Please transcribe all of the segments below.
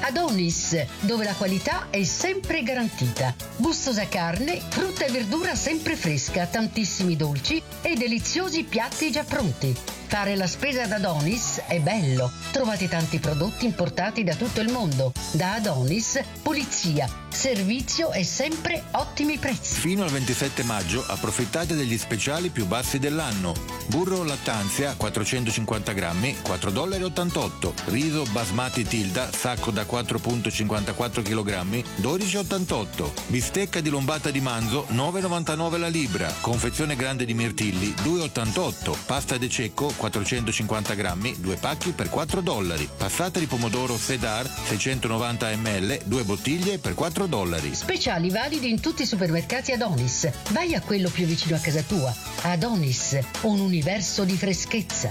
Adonis, dove la qualità è sempre garantita. Gustosa carne, frutta e verdura sempre fresca, tantissimi dolci e deliziosi piatti già pronti. Fare la spesa ad Adonis è bello. Trovate tanti prodotti importati da tutto il mondo. Da Adonis, pulizia, servizio e sempre ottimi prezzi. Fino al 27 maggio approfittate degli speciali più bassi dell'anno. Burro Lattanzia 450 grammi, $4,88. Riso Basmati Tilda, sacco da 4,54 kg, $12,88. Bistecca di lombata di manzo, $9,99 la libra. Confezione grande di mirtilli, $2,88. Pasta de cecco 450 grammi, 2 pacchi per $4. Passata di pomodoro Cedar 690 ml, 2 bottiglie per $4. Speciali validi in tutti i supermercati Adonis. Vai a quello più vicino a casa tua. Adonis, un universo di freschezza.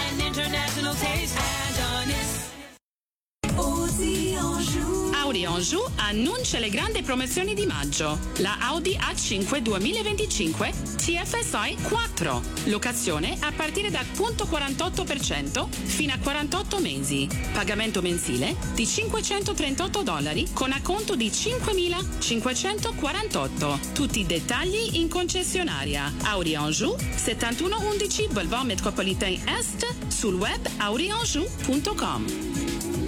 Audi Anjou annuncia le grandi promozioni di maggio. La Audi A5 2025 TFSI 4. Locazione a partire da 0,48% fino a 48 mesi. Pagamento mensile di $538 con acconto di $5.548. Tutti i dettagli in concessionaria. Audi Anjou 7111 Boulevard Métropolitain Est, sul web audianjou.com.